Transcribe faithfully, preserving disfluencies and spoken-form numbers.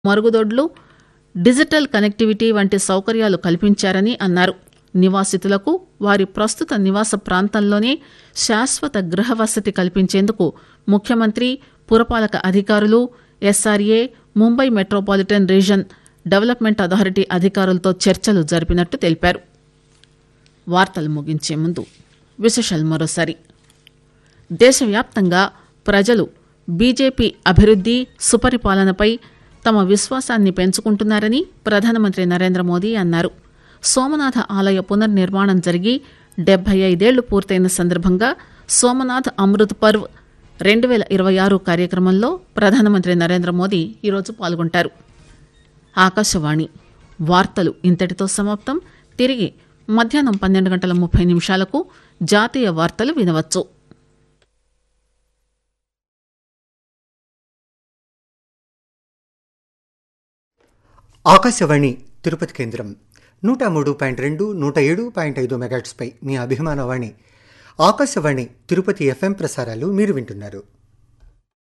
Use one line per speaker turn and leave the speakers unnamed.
మరుగుదొడ్లు, digital connectivity వంటి సౌకర్యాలు కల్పించారని అన్నారు. నివాసితులకు వారి ప్రస్తుత నివాస ప్రాంతంలోనే శాశ్వత గృహవసతి కల్పించేందుకు ముఖ్యమంత్రి, పురపాలక అధికారులు, SRA, Mumbai metropolitan reason development authority అధికారులతో చర్చలు జరిపినట్టు తెలిపారు. వార్తలు ముగించే ముందు విశేషాలు మరోసారి. దేశవ్యాప్తంగా ప్రజలు బీజేపీ అభివృద్ది, సుపరిపాలనపై తమ విశ్వాసాన్ని పెంచుకుంటున్నారని ప్రధానమంత్రి నరేంద్ర మోదీ అన్నారు. సోమనాథ ఆలయ పునర్నిర్మాణం జరిగి డెబ్బై ఐదేళ్లు పూర్తయిన సందర్భంగా సోమనాథ్ అమృత్ పర్వ్ రెండు వేల ఇరవై ఆరు కార్యక్రమంలో ప్రధానమంత్రి నరేంద్ర మోదీ ఈరోజు పాల్గొంటారు. ఆకాశవాణి వార్తలు ఇంతటితో సమాప్తం. తిరిగి మధ్యాహ్నం పన్నెండు గంటల ముప్పై నిమిషాలకు జాతీయ వార్తలు వినవచ్చు.
ఆకాశవాణి తిరుపతి కేంద్రం నూట మూడు పాయింట్ రెండు నూట ఏడు పాయింట్ ఐదు మెగాట్స్పై మీ అభిమానవాణి ఆకాశవాణి తిరుపతి ఎఫ్ఎం ప్రసారాలు మీరు వింటున్నారు.